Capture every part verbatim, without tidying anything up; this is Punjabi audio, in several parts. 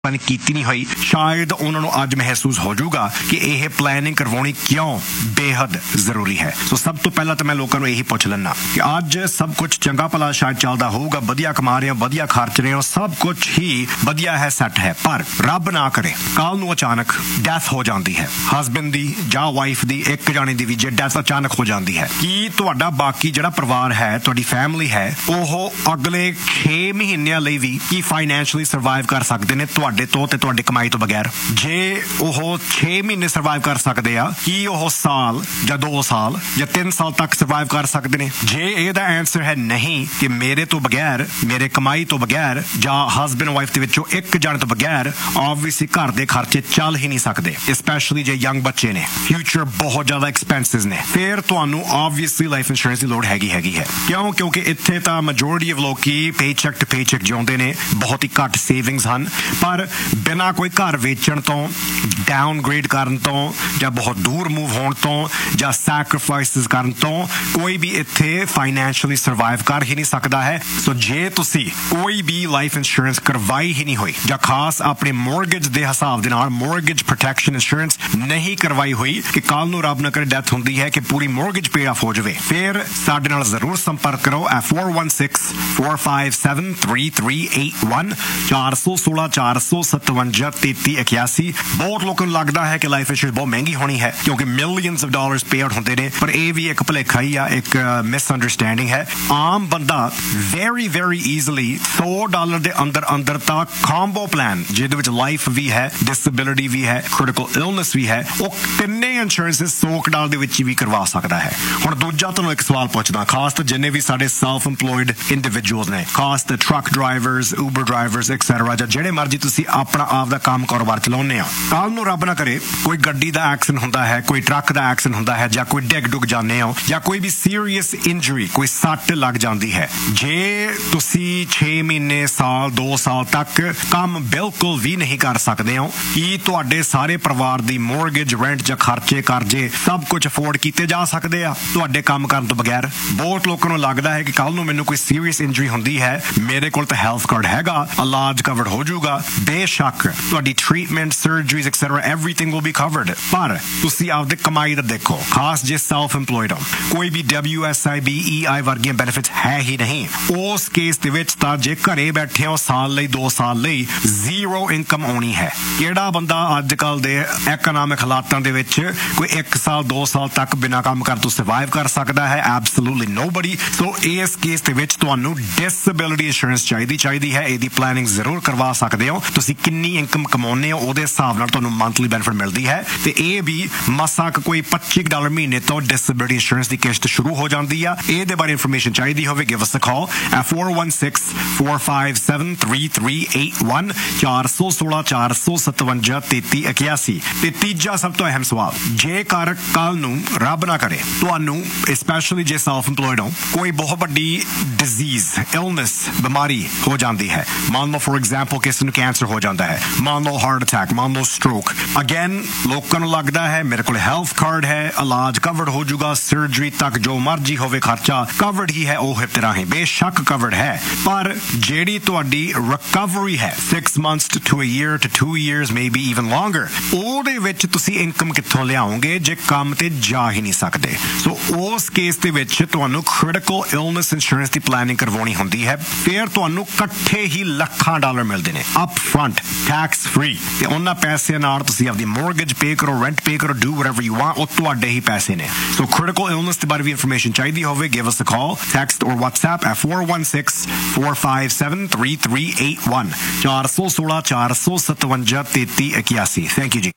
ਕੀਤੀ ਨਹੀਂ ਹੋਈ, ਸ਼ਾਇਦ ਉਹਨਾਂ ਨੂੰ ਅੱਜ ਮਹਿਸੂਸ ਹੋ ਜਾਊਗਾ ਕਿ ਇਹ ਪਲੈਨਿੰਗ ਕਰਵਾਉਣੀ ਕਿਉਂ ਬੇਹੱਦ ਜ਼ਰੂਰੀ ਹੈ। ਸੋ ਸਭ ਤੋਂ ਪਹਿਲਾਂ ਤਾਂ ਮੈਂ ਲੋਕਾਂ ਨੂੰ ਇਹੀ ਪੁੱਛ ਲੈਣਾ ਕਿ ਅੱਜ ਸਭ ਕੁਝ ਚੰਗਾ ਭਲਾ ਸ਼ਾਇਦ ਚੱਲਦਾ ਹੋਊਗਾ, ਵਧੀਆ ਕਮਾ ਰਹੇ ਹੋ, ਵਧੀਆ ਖਰਚ ਰਹੇ ਹੋ, ਸਭ ਕੁਝ ਹੀ ਵਧੀਆ ਹੈ, ਸੈੱਟ ਹੈ, ਪਰ ਰੱਬ ਨਾ ਕਰੇ ਕੱਲ ਨੂੰ ਅਚਾਨਕ ਡੈਥ ਹੋ ਜਾਂਦੀ ਹੈ, ਹਸਬੈਂਡ ਦੀ ਜਾਂ ਵਾਈਫ ਦੀ, ਇੱਕ ਜਾਣੇ ਦੀ ਵੀ ਜੇ ਡੈਥ ਅਚਾਨਕ ਹੋ ਜਾਂਦੀ ਹੈ, ਕੀ ਤੁਹਾਡਾ ਬਾਕੀ ਜਿਹੜਾ ਪਰਿਵਾਰ ਹੈ, ਤੁਹਾਡੀ ਫੈਮਿਲੀ ਹੈ, ਉਹ ਅਗਲੇ ਛੇ ਮਹੀਨਿਆਂ ਲਈ ਵੀ ਕੀ ਫਾਈਨੈਂਸ਼ਲੀ ਸਰਵਾਈਵ ਕਰ ਸਕਦੇ ਨੇ ਤੁਹਾਡੇ ਤੋਂ ਤੇ ਤੁਹਾਡੀ ਕਮਾਈ ਤੋਂ ਬਗੈਰ? ਜੇ ਉਹ ਛੇ ਮਹੀਨੇ ਸਰਵਾਈਵ ਕਰ ਸਕਦੇ ਆ, ਕੀ ਉਹ ਸਾਲ ਜਾਂ ਦੋ ਸਾਲ ਜਾਂ ਤਿੰਨ ਸਾਲ ਤੱਕ ਸਰਵਾਈਵ ਕਰ ਸਕਦੇ ਨੇ? ਜੇ ਇਹਦਾ ਆਨਸਰ ਹੈ ਨਹੀਂ ਕਿ ਮੇਰੇ ਤੋਂ ਬਗੈਰ, ਮੇਰੇ ਕਮਾਈ ਤੋਂ ਬਗੈਰ ਜਾਂ ਹਸਬੈਂਡ ਵਾਈਫ ਦੇ ਵਿੱਚੋਂ ਇੱਕ ਜਣ ਤੋਂ ਬਗੈਰ ਆਬਵੀਅਸਲੀ ਘਰ ਦੇ ਖਰਚੇ ਚੱਲ ਹੀ ਨਹੀਂ ਸਕਦੇ, ਸਪੈਸ਼ਲੀ ਜੇ ਯੰਗ ਬੱਚੇ ਨੇ, ਫਿਊਚਰ ਬਹੁਤ ਜ਼ਿਆਦਾ ਐਕਸਪੈਂਸਿਸ ਨੇ, ਫਿਰ ਤੁਹਾਨੂੰ ਆਬਵੀਅਸਲੀ ਲਾਈਫ ਇੰਸ਼ੋਰੈਂਸ ਦੀ ਲੋੜ ਹੈਗੀ ਹੈਗੀ ਹੈ। ਕਿਉਂ? ਕਿਉਂਕਿ ਇੱਥੇ ਤਾਂ ਮੈਜੋਰਿਟੀ ਆਫ ਲੋਕੀ ਪੇਚੈਕ ਟੂ ਪੇਚੈਕ ਜਿਉਂਦੇ ਨੇ, ਬਹੁਤ ਹੀ ਘੱਟ ਸੇਵਿੰਗਸ ਹਨ, ਪਰ ਬਿਨਾਂ ਕੋਈ ਘਰ ਵੇਚਣ ਤੋਂ, ਡਾਊਨਗ੍ਰੇਡ ਕਰਨ ਤੋਂ ਜਾਂ ਬਹੁਤ ਦੂਰ ਮੂਵ ਹੋਣ ਤੋਂ ਜਾਂ ਸੈਕਰੀਫਾਈਸਿਸ ਕਰਨ ਤੋਂ ਕੋਈ ਵੀ ਇੱਥੇ ਫਾਈਨੈਂਸ਼ੀਅਲੀ ਸਰਵਾਈਵ ਕਰ ਹੀ ਨਹੀਂ ਸਕਦਾ ਹੈ। ਸੋ ਜੇ ਤੁਸੀਂ ਕੋਈ ਵੀ ਲਾਈਫ ਇੰਸ਼ੋਰੈਂਸ ਕਰਵਾਈ ਹੀ ਨਹੀਂ ਹੋਈ ਜਾਂ ਖਾਸ ਆਪਣੇ ਮੋਰਗੇਜ ਦੇ ਹਿਸਾਬ ਦੇ ਨਾਲ ਮੋਰਗੇਜ ਪ੍ਰੋਟੈਕਸ਼ਨ ਇੰਸ਼ੋਰੈਂਸ ਨਹੀਂ ਕਰਵਾਈ ਹੋਈ ਕਿ ਕੱਲ ਨੂੰ ਰੱਬ ਨਾ ਕਰੇ ਡੈਥ ਹੁੰਦੀ ਹੈ ਕਿ ਪੂਰੀ ਮੋਰਗੇਜ ਪੇ ਆਫ ਹੋ ਜਾਵੇ, ਫਿਰ ਸਾਡੇ ਨਾਲ ਜ਼ਰੂਰ ਸੰਪਰਕ ਕਰੋ at four one six, four five seven, three three eight one ਚਾਰ ਸੌ ਸੋਲਾਂ ਚਾਰ ਸੌ ਸਤਵੰਜਾ ਤੇਤੀ ਇਕਿਆਸੀ। ਬਹੁਤ ਲੋਕਾਂ ਨੂੰ ਲੱਗਦਾ ਹੈ ਕਿ ਲਾਈਫ ਇੰਸ਼ੋਰੈਂਸ ਬਹੁਤ ਮਹਿੰਗੀ ਹੋਣੀ ਹੈ ਕਿਉਂਕਿ millions of dollars pay out ਹੁੰਦੇ ਨੇ, ਪਰ ਇਹ ਵੀ ਇੱਕ ਭੁਲੇਖਾ ਹੀ ਆ, ਇੱਕ ਮਿਸ ਅੰਡਰਸਟੈਂਡਿੰਗ ਹੈ। ਆਮ ਬੰਦਾ ਵੈਰੀ ਵੈਰੀ ਈਜ਼ੀਲੀ ਸੌ ਡਾਲਰ ਦੇ ਅੰਦਰ ਅੰਦਰ ਤਾਂ ਕੰਬੋ ਪਲਾਨ, ਜਿਹਦੇ ਵਿੱਚ ਲਾਈਫ ਵੀ ਹੈ, ਡਿਸੇਬਿਲਿਟੀ ਵੀ ਹੈ, ਕ੍ਰਿਟੀਕਲ ਇਲਨੈਸ ਵੀ ਹੈ, ਉਹ ਤਿੰਨੇ ਇੰਸ਼ੋਰੈਂਸਿਸ ਸੌ ਡਾਲਰ ਦੇ ਵਿੱਚ ਵੀ ਕਰਵਾ ਸਕਦਾ ਹੈ। ਹੁਣ ਦੂਜਾ ਤੁਹਾਨੂੰ ਇੱਕ ਸਵਾਲ ਪੁੱਛਦਾ, ਖਾਸ ਤਾਂ ਜਿੰਨੇ ਵੀ ਸਾਡੇ ਸੈਲਫ ਇੰਪਲੋਇਡ ਇੰਡੀਵਿਜੂਅਲਸ ਨੇ, ਖਾਸ ਤਾਂ truck drivers, Uber drivers etcetera, ਜਾਂ ਜਿਹੜੇ ਮਰਜ਼ੀ ਤੁਸੀਂ ਆਪਣਾ ਆਪ ਦਾ ਕੰਮ ਕਾਰੋਬਾਰ ਚਲਾਉਂਦੇ ਆ, ਕੱਲ ਨੂੰ ਰੱਬ ਨਾ ਕਰੇ ਕੋਈ ਗੱਡੀ ਦਾ ਐਕਸੀਡੈਂਟ ਹੁੰਦਾ ਹੈ, ਕੋਈ ਟਰੱਕ ਦਾ ਐਕਸੀਡੈਂਟ ਹੁੰਦਾ ਹੈ, ਜਾਂ ਕੋਈ ਡਿੱਗ ਡੁੱਗ ਜਾਂਦੇ ਹੋ, ਜਾਂ ਕੋਈ ਵੀ ਸੀਰੀਅਸ ਇੰਜਰੀ, ਕੋਈ ਸੱਟ ਲੱਗ ਜਾਂਦੀ ਹੈ, ਜੇ ਤੁਸੀਂ ਛੇ ਮਹੀਨੇ, ਸਾਲ, ਦੋ ਸਾਲ ਤੱਕ ਕੰਮ ਬਿਲਕੁਲ ਵੀ ਨਹੀਂ ਕਰ ਸਕਦੇ ਹੋ, ਕੀ ਤੁਹਾਡੇ ਸਾਰੇ ਪਰਿਵਾਰ ਦੀ ਮੋਰਗੇਜ, ਰੈਂਟ ਜਾਂ ਖਰਚੇ, ਕਰਜ਼ੇ ਸਭ ਕੁਝ ਅਫੋਰਡ ਕੀਤੇ ਜਾ ਸਕਦੇ ਆ ਤੁਹਾਡੇ ਕੰਮ ਕਰਨ ਤੋਂ ਬਗੈਰ? ਬਹੁਤ ਲੋਕਾਂ ਨੂੰ ਲੱਗਦਾ ਹੈ ਕਿ ਕੱਲ ਨੂੰ ਮੈਨੂੰ ਕੋਈ ਸੀਰੀਅਸ ਇੰਜਰੀ ਹੁੰਦੀ ਹੈ, ਮੇਰੇ ਕੋਲ ਤਾਂ ਹੈਲਥ ਕਾਰਡ ਹੈਗਾ, ਇਲਾਜ ਕਵਰਡ ਹੋ ਜਾਊਗਾ। ਬੇਸ਼ੱਕ ਤੁਹਾਡੀ treatment, surgeries etcetera everything will be covered, ਪਰ ਤੁਸੀਂ ਆਪਦੇ ਕਮਾਈ ਦਾ ਦੇਖੋ, ਖਾਸ ਜੇ ਸੈਲਫ ਇੰਪਲੋਇਡ ਹੋ, ਕੋਈ ਵੀ W S I, B E ਆਈ ਵਰਗੀਆਂ ਬੈਨੀਫਿਟਸ ਹੈ ਹੀ ਨਹੀਂ। ਉਸ ਕੇਸ ਦੇ ਵਿੱਚ ਤਾਂ ਜੇ ਘਰੇ ਬੈਠੇ ਹੋ ਸਾਲ ਲਈ, ਦੋ ਸਾਲ ਲਈ ਜ਼ੀਰੋ ਇਨਕਮ ਆਉਣੀ ਹੈ। ਕਿਹੜਾ ਬੰਦਾ ਅੱਜ ਕੱਲ ਦੇ ਇਕਨੋਮਿਕ ਹਾਲਾਤਾਂ ਦੇ ਵਿੱਚ ਕੋਈ ਇੱਕ ਸਾਲ, ਦੋ ਸਾਲ ਤੱਕ ਬਿਨਾਂ ਕੰਮ ਕਰ ਤੋਂ ਸਰਵਾਈਵ ਕਰ ਸਕਦਾ ਹੈ? Absolutely nobody. ਸੋ ਇਸ ਕੇਸ ਦੇ ਵਿੱਚ ਤੁਹਾਨੂੰ ਡਿਸੇਬਿਲਿਟੀ ਇੰਸ਼ੋਰੈਂਸ ਚਾਹੀਦੀ ਚਾਹੀਦੀ ਹੈ। ਇਹਦੀ ਪਲੈਨਿੰਗ ਜ਼ਰੂਰ ਕਰਵਾ ਸਕਦੇ ਹੋ। ਤੁਸੀਂ ਕਿੰਨੀ ਇਨਕਮ ਕਮਾਉਂਦੇ ਹੋ ਉਹਦੇ ਹਿਸਾਬ ਨਾਲ ਤੁਹਾਨੂੰ ਮੰਥਲੀ ਬੈਨੀਫਿਟ ਮਿਲਦੀ ਹੈ, ਤੇ ਇਹ ਵੀ ਮਸਾਂ ਕੋਈ ਪੱਚੀ ਡਾਲਰ ਮਹੀਨੇ ਤੋਂ ਡਿਸੇਬਿਲਿਟੀ ਇੰਸ਼ੋਰੈਂਸ ਦੀ ਕਿਸ਼ਤ ਸ਼ੁਰੂ ਹੋ ਜਾਂਦੀ ਆ। ਇਹਦੇ ਬਾਰੇ ਇਨਫੋਰਮੇਸ਼ਨ ਚਾਹੀਦੀ ਹੋਵੇ, give us a call at four one six, four five seven, three three eight one ਚਾਰ ਸੌ ਸੋਲਾਂ ਚਾਰ ਸੌ ਸਤਵੰਜਾ ਤੇਤੀ ਇਕਿਆਸੀ। ਤੇ ਤੀਜਾ ਸਭ ਤੋਂ ਅਹਿਮ ਸਵਾਲ, ਜੇਕਰ ਕੱਲ ਨੂੰ ਰੱਬ ਨਾ ਕਰੇ ਤੁਹਾਨੂੰ, ਸਪੈਸ਼ਲੀ ਜੇ ਸੈਲਫ ਇੰਪਲੋਇਡ ਹੋ, ਕੋਈ ਬਹੁਤ ਵੱਡੀ ਡਿਜ਼ੀਜ਼, ਇਲਨੈਸ, ਬਿਮਾਰੀ ਹੋ ਜਾਂਦੀ ਹੈ, ਮੰਨ ਲਓ ਫੋਰ ਐਗਜ਼ਾਮਪਲ ਕਿਸੇ ਨੂੰ ਕੈਂਸਰ ਹੋ ਜਾਂਦਾ ਹੈ, ਮੰਨ ਲਓ ਹਾਰਟ ਅਟੈਕ, ਮੰਨ ਲਓ ਸਟ੍ਰੋਕ, ਅਗੇਨ ਲੋਕਾਂ ਨੂੰ ਲੱਗਦਾ ਹੈ ਮੇਰੇ ਕੋਲ ਹੈਲਥ ਕਾਰਡ ਹੈ, ਇਲਾਜ ਕਵਰਡ ਹੋ ਜਾਊਗਾ, ਸਰਜਰੀ ਤੱਕ ਜੋ ਮਰਜ਼ੀ ਹੋਵੇ ਖਰਚਾ ਕਵਰਡ ਹੀ ਹੈ, ਉਹ ਹਿੱਤ ਰਾਹੀਂ ਬੇਸ਼ੱਕ ਕਵਰਡ ਹੈ, ਪਰ ਜਿਹੜੀ ਤੁਹਾਡੀ ਰਿਕਵਰੀ ਹੈ six months to a year to to years, may be even ਲੌਂਗਰ, ਉਹਦੇ ਵਿੱਚ ਤੁਸੀਂ ਇਨਕਮ ਕਿੱਥੋਂ ਲਿਆਓਗੇ ਜੇ ਕੰਮ ਤੇ ਜਾ ਹੀ ਨਹੀਂ ਸਕਦੇ? ਸੋ ਉਸ ਕੇਸ ਦੇ ਵਿੱਚ ਤੁਹਾਨੂੰ ਕ੍ਰਿਟੀਕਲ ਇਲਨੈਸ ਇੰਸ਼ੋਰੈਂਸ ਦੀ ਪਲੈਨਿੰਗ ਕਰਵਾਉਣੀ ਹੁੰਦੀ ਹੈ। ਫਿਰ ਤੁਹਾਨੂੰ ਇਕੱਠੇ ਹੀ ਲੱਖਾਂ ਡਾਲਰ ਮਿਲਦੇ ਨੇ ਅਪ ਫਰੰਟ, ਟੈਕਸ ਫ੍ਰੀ, ਤੇ ਉਹਨਾਂ ਪੈਸਿਆਂ ਨਾਲ ਤੁਸੀਂ ਆਪਦੀ ਮੋਰਗੇਜ ਪੇ ਕਰੋ, ਰੈਂਟ ਪੇ ਕਰੋ, ਡੂ ਵਟਐਵਰ ਯੂ ਵਾਂਟ, ਉਹ ਤੁਹਾਡੇ ਹੀ ਪੈਸੇ ਨੇ। ਸੋ ਕ੍ਰਿਟੀਕਲ ਇਲਨੈਸ ਦੇ ਬਾਰੇ ਵੀ ਇਨਫੋਰਮੇਸ਼ਨ ਚਾਹੀਦੀ ਹੋਵੇ, ਗਿਵ ਅਸ ਅ ਕਾਲ, ਟੈਕਸਟ ਔਰ WhatsApp at four one six, four five seven, three three eight one ਚਾਰ ਸੌ ਸੋਲਾਂ ਚਾਰ ਸੌ ਸਤਵੰਜਾ ਤੇਤੀ ਇਕਿਆਸੀ। ਥੈਂਕ ਯੂ ਜੀ।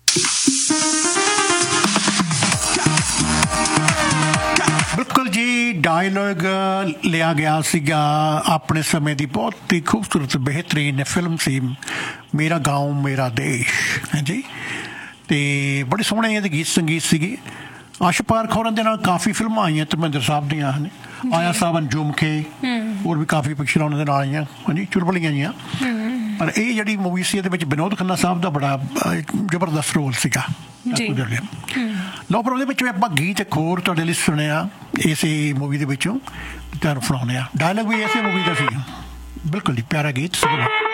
ਬਿਲਕੁਲ ਜੀ, ਡਾਇਲੋਗ ਲਿਆ ਗਿਆ ਸੀਗਾ ਆਪਣੇ ਸਮੇਂ ਦੀ ਬਹੁਤ ਹੀ ਖੂਬਸੂਰਤ ਬਿਹਤਰੀਨ ਫਿਲਮ ਸੀ ਮੇਰਾ ਗਾਉਂ ਮੇਰਾ ਦੇਸ਼, ਹੈ ਜੀ, ਤੇ ਬੜੇ ਸੋਹਣੇ ਇਹਦੇ ਗੀਤ ਸੰਗੀਤ ਸੀਗੇ। ਆਸ਼ਾ ਪਾਰੇਖ ਹੋਰਾਂ ਦੇ ਨਾਲ ਕਾਫੀ ਫਿਲਮਾਂ ਆਈਆਂ ਧਰਮਿੰਦਰ ਸਾਹਿਬ ਦੀਆਂ ਹਨ, ਆਇਆ ਸਾਹਿਬ ਅੰਜੁਮ ਕੇ, ਹੋਰ ਵੀ ਕਾਫੀ ਪਿਕਚਰਾਂ ਉਹਨਾਂ ਦੇ ਨਾਲ ਆਈਆਂ, ਹਾਂਜੀ, ਚੁਲਬਲੀਆਂ ਜੀਆਂ। ਪਰ ਇਹ ਜਿਹੜੀ ਮੂਵੀ ਸੀ ਇਹਦੇ ਵਿੱਚ ਵਿਨੋਦ ਖੰਨਾ ਸਾਹਿਬ ਦਾ ਬੜਾ ਜ਼ਬਰਦਸਤ ਰੋਲ ਸੀਗਾ। ਲਓ, ਪਰ ਉਹਦੇ ਵਿੱਚ ਆਪਾਂ ਗੀਤ ਇੱਕ ਹੋਰ ਤੁਹਾਡੇ ਲਈ ਸੁਣਿਆ ਇਸੇ ਮੂਵੀ ਦੇ ਵਿੱਚੋਂ, ਤੁਹਾਨੂੰ ਸੁਣਾਉਂਦੇ ਆ। ਡਾਇਲੌਗ ਵੀ ਇਸੇ ਮੂਵੀ ਦਾ ਸੀ, ਬਿਲਕੁਲ ਜੀ, ਪਿਆਰਾ ਗੀਤ।